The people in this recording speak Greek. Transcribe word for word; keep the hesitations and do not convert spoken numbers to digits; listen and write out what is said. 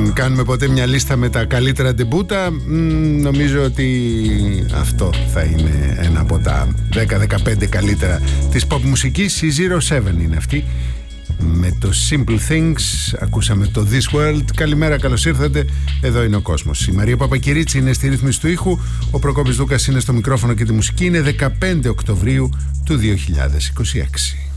κάνουμε ποτέ μια λίστα με τα καλύτερα ντεμπούτα, νομίζω ότι αυτό θα είναι ένα από τα δέκα δεκαπέντε καλύτερα της pop μουσικής. Η Zero Seven είναι αυτή, με το Simple Things. Ακούσαμε το This World. Καλημέρα, καλώς ήρθατε. Εδώ είναι ο κόσμος. Η Μαρία Παπακυρίτσι είναι στη ρύθμιση του ήχου. Ο Προκόπης Δούκας είναι στο μικρόφωνο και τη μουσική. Είναι δεκαπέντε Οκτωβρίου του δύο χιλιάδες είκοσι έξι.